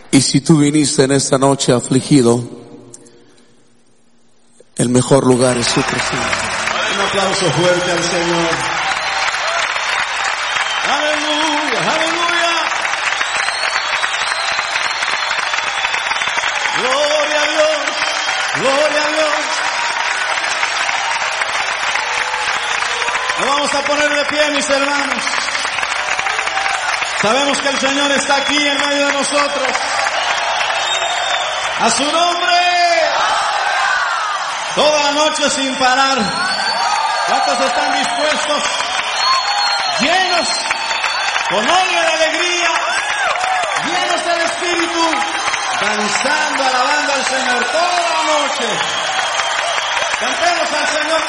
Y si tú viniste en esta noche afligido, el mejor lugar es su presencia. Un aplauso fuerte al Señor. Aleluya, aleluya. Gloria a Dios, gloria a Dios. Nos vamos a poner de pie, mis hermanos. Sabemos que el Señor está aquí en medio de nosotros. A su nombre. Toda la noche sin parar. ¿Cuántos están dispuestos? Llenos, con odio de alegría, llenos del Espíritu, danzando, alabando al Señor toda la noche. Cantemos al Señor.